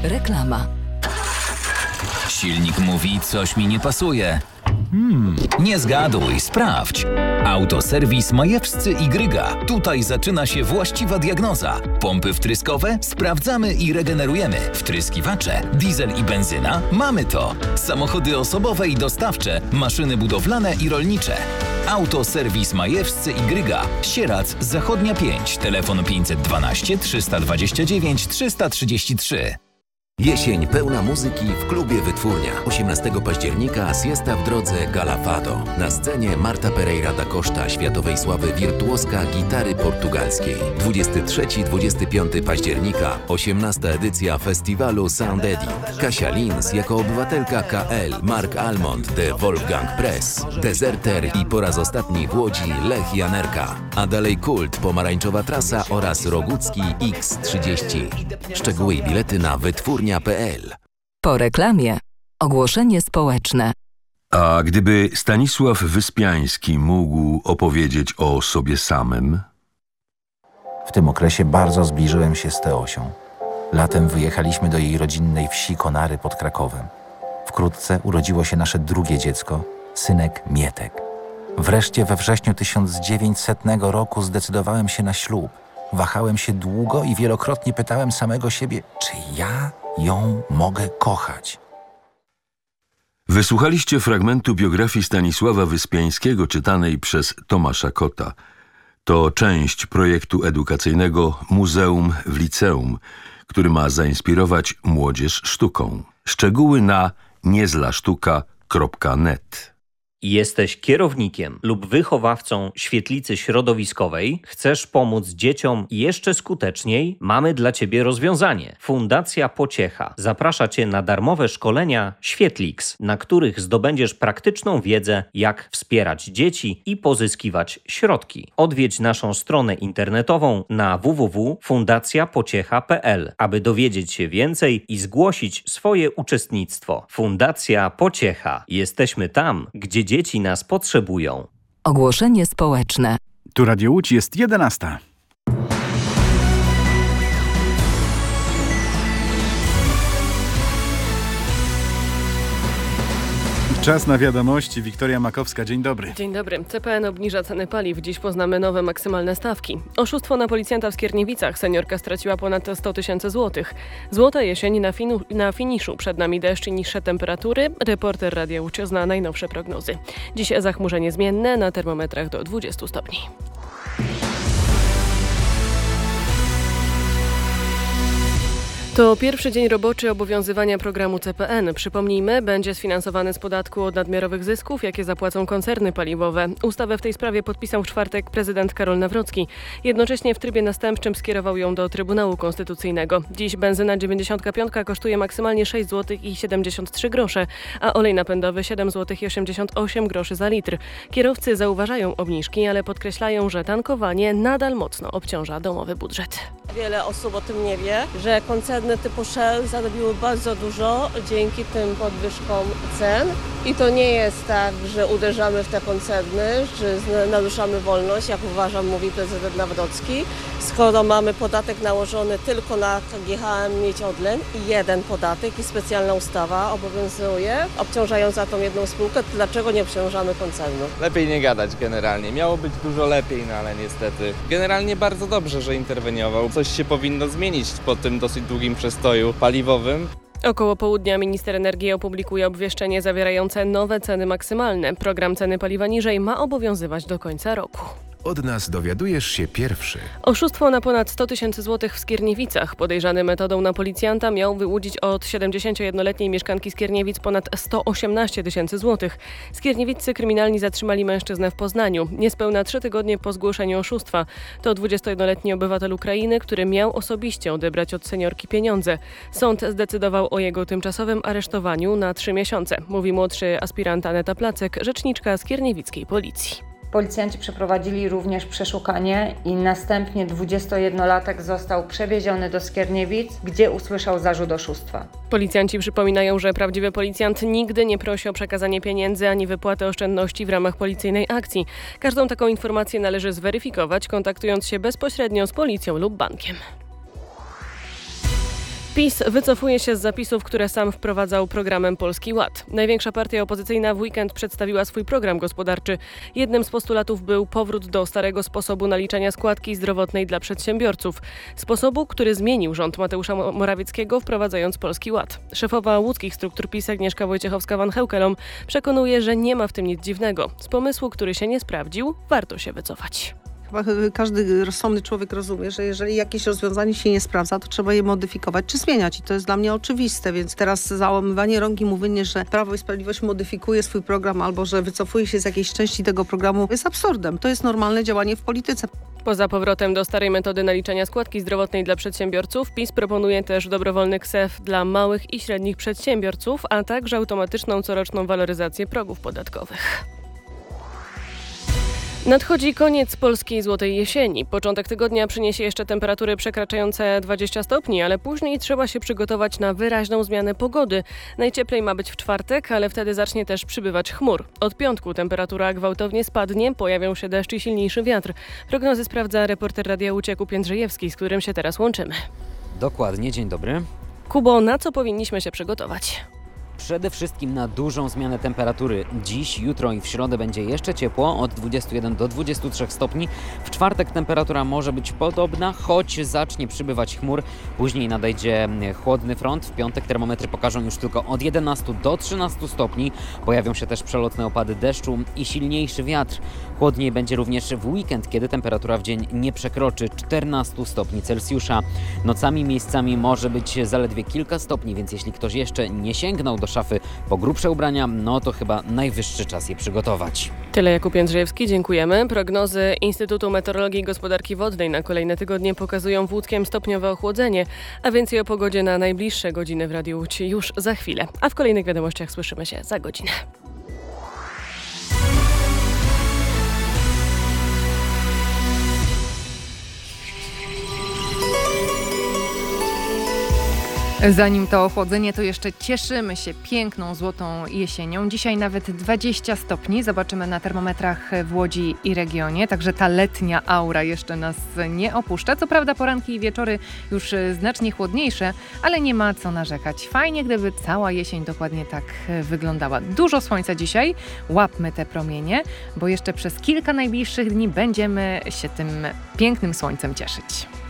Reklama. Silnik mówi, coś mi nie pasuje. Nie zgaduj, sprawdź. Autoserwis Majewscy i Gryga. Tutaj zaczyna się właściwa diagnoza. Pompy wtryskowe? Sprawdzamy i regenerujemy. Wtryskiwacze? Diesel i benzyna? Mamy to. Samochody osobowe i dostawcze, maszyny budowlane i rolnicze. Autoserwis Majewscy i Gryga. Sierac, Zachodnia 5. Telefon 512 329 333. Jesień pełna muzyki w klubie Wytwórnia. 18 października Siesta w drodze Gala Fado. Na scenie Marta Pereira da Costa, światowej sławy wirtuoska gitary portugalskiej. 23-25 października 18 edycja festiwalu Sound Eddy. Kasia Lins jako obywatelka KL, Mark Almond de Wolfgang Press, Deserter i po raz ostatni w Łodzi Lech Janerka. A dalej Kult, Pomarańczowa Trasa oraz Rogucki X30. Szczegóły i bilety na wytwórnia.pl. Po reklamie ogłoszenie społeczne. A gdyby Stanisław Wyspiański mógł opowiedzieć o sobie samym? W tym okresie bardzo zbliżyłem się z Teosią. Latem wyjechaliśmy do jej rodzinnej wsi Konary pod Krakowem. Wkrótce urodziło się nasze drugie dziecko, synek Mietek. Wreszcie we wrześniu 1900 roku zdecydowałem się na ślub. Wahałem się długo i wielokrotnie pytałem samego siebie, czy ja ją mogę kochać. Wysłuchaliście fragmentu biografii Stanisława Wyspiańskiego czytanej przez Tomasza Kota. To część projektu edukacyjnego Muzeum w Liceum, który ma zainspirować młodzież sztuką. Szczegóły na niezlasztuka.net. Jesteś kierownikiem lub wychowawcą świetlicy środowiskowej? Chcesz pomóc dzieciom jeszcze skuteczniej? Mamy dla Ciebie rozwiązanie. Fundacja Pociecha zaprasza Cię na darmowe szkolenia Świetlix, na których zdobędziesz praktyczną wiedzę, jak wspierać dzieci i pozyskiwać środki. Odwiedź naszą stronę internetową na www.fundacjapociecha.pl, aby dowiedzieć się więcej i zgłosić swoje uczestnictwo. Fundacja Pociecha. Jesteśmy tam, gdzie dzieci nas potrzebują. Ogłoszenie społeczne. Tu Radio Łódź, jest 11. Czas na wiadomości. Wiktoria Makowska, dzień dobry. Dzień dobry. CPN obniża ceny paliw. Dziś poznamy nowe maksymalne stawki. Oszustwo na policjanta w Skierniewicach. Seniorka straciła ponad 100 000 złotych. Złota jesień na finiszu. Przed nami deszcz i niższe temperatury. Reporter Radia Łódź zna najnowsze prognozy. Dziś zachmurzenie zmienne, na termometrach do 20 stopni. To pierwszy dzień roboczy obowiązywania programu CPN. Przypomnijmy, będzie sfinansowany z podatku od nadmiarowych zysków, jakie zapłacą koncerny paliwowe. Ustawę w tej sprawie podpisał w czwartek prezydent Karol Nawrocki. Jednocześnie w trybie następczym skierował ją do Trybunału Konstytucyjnego. Dziś benzyna 95 kosztuje maksymalnie 6 zł i 73 grosze, a olej napędowy 7 zł i 88 groszy za litr. Kierowcy zauważają obniżki, ale podkreślają, że tankowanie nadal mocno obciąża domowy budżet. Wiele osób o tym nie wie, że koncerny typu Shell zarobiły bardzo dużo dzięki tym podwyżkom cen. I to nie jest tak, że uderzamy w te koncerny, czy naruszamy wolność, jak uważam, mówi prezydent Nawrocki. Skoro mamy podatek nałożony tylko na KGHM Miedź Orlen i jeden podatek i specjalna ustawa obowiązuje, obciążająca tą jedną spółkę, to dlaczego nie obciążamy koncernu? Lepiej nie gadać generalnie. Miało być dużo lepiej, no ale niestety. Generalnie bardzo dobrze, że interweniował. Coś się powinno zmienić po tym dosyć długim przestoju paliwowym. Około południa minister energii opublikuje obwieszczenie zawierające nowe ceny maksymalne. Program ceny paliwa niżej ma obowiązywać do końca roku. Od nas dowiadujesz się pierwszy. Oszustwo na ponad 100 000 złotych w Skierniewicach. Podejrzany metodą na policjanta miał wyłudzić od 71-letniej mieszkanki Skierniewic ponad 118 000 złotych. Skierniewiccy kryminalni zatrzymali mężczyznę w Poznaniu. Niespełna 3 tygodnie po zgłoszeniu oszustwa. To 21-letni obywatel Ukrainy, który miał osobiście odebrać od seniorki pieniądze. Sąd zdecydował o jego tymczasowym aresztowaniu na 3 miesiące, mówi młodszy aspirant Aneta Placek, rzeczniczka skierniewickiej policji. Policjanci przeprowadzili również przeszukanie i następnie 21-latek został przewieziony do Skierniewic, gdzie usłyszał zarzut oszustwa. Policjanci przypominają, że prawdziwy policjant nigdy nie prosi o przekazanie pieniędzy ani wypłatę oszczędności w ramach policyjnej akcji. Każdą taką informację należy zweryfikować, kontaktując się bezpośrednio z policją lub bankiem. PiS wycofuje się z zapisów, które sam wprowadzał programem Polski Ład. Największa partia opozycyjna w weekend przedstawiła swój program gospodarczy. Jednym z postulatów był powrót do starego sposobu naliczania składki zdrowotnej dla przedsiębiorców. Sposobu, który zmienił rząd Mateusza Morawieckiego, wprowadzając Polski Ład. Szefowa łódzkich struktur PiS Agnieszka Wojciechowska-Van Heukelom przekonuje, że nie ma w tym nic dziwnego. Z pomysłu, który się nie sprawdził, warto się wycofać. Chyba każdy rozsądny człowiek rozumie, że jeżeli jakieś rozwiązanie się nie sprawdza, to trzeba je modyfikować czy zmieniać. I to jest dla mnie oczywiste, więc teraz załamywanie rąk i mówienie, że Prawo i Sprawiedliwość modyfikuje swój program albo że wycofuje się z jakiejś części tego programu jest absurdem. To jest normalne działanie w polityce. Poza powrotem do starej metody naliczania składki zdrowotnej dla przedsiębiorców, PiS proponuje też dobrowolny KSEF dla małych i średnich przedsiębiorców, a także automatyczną coroczną waloryzację progów podatkowych. Nadchodzi koniec polskiej złotej jesieni. Początek tygodnia przyniesie jeszcze temperatury przekraczające 20 stopni, ale później trzeba się przygotować na wyraźną zmianę pogody. Najcieplej ma być w czwartek, ale wtedy zacznie też przybywać chmur. Od piątku temperatura gwałtownie spadnie, pojawią się deszcz i silniejszy wiatr. Prognozy sprawdza reporter Radia Łódź Jakub Jędrzejewski, z którym się teraz łączymy. Dokładnie, dzień dobry. Kubo, na co powinniśmy się przygotować? Przede wszystkim na dużą zmianę temperatury. Dziś, jutro i w środę będzie jeszcze ciepło, od 21 do 23 stopni. W czwartek temperatura może być podobna, choć zacznie przybywać chmur. Później nadejdzie chłodny front. W piątek termometry pokażą już tylko od 11 do 13 stopni. Pojawią się też przelotne opady deszczu i silniejszy wiatr. Chłodniej będzie również w weekend, kiedy temperatura w dzień nie przekroczy 14 stopni Celsjusza. Nocami miejscami może być zaledwie kilka stopni, więc jeśli ktoś jeszcze nie sięgnął do szafy po grubsze ubrania, no to chyba najwyższy czas je przygotować. Tyle Jakub Jędrzejewski, dziękujemy. Prognozy Instytutu Meteorologii i Gospodarki Wodnej na kolejne tygodnie pokazują w Łódzkiem stopniowe ochłodzenie, a więcej o pogodzie na najbliższe godziny w Radiu Łódź już za chwilę. A w kolejnych wiadomościach słyszymy się za godzinę. Zanim to ochłodzenie, to jeszcze cieszymy się piękną, złotą jesienią. Dzisiaj nawet 20 stopni zobaczymy na termometrach w Łodzi i regionie, także ta letnia aura jeszcze nas nie opuszcza. Co prawda poranki i wieczory już znacznie chłodniejsze, ale nie ma co narzekać. Fajnie, gdyby cała jesień dokładnie tak wyglądała. Dużo słońca dzisiaj, łapmy te promienie, bo jeszcze przez kilka najbliższych dni będziemy się tym pięknym słońcem cieszyć.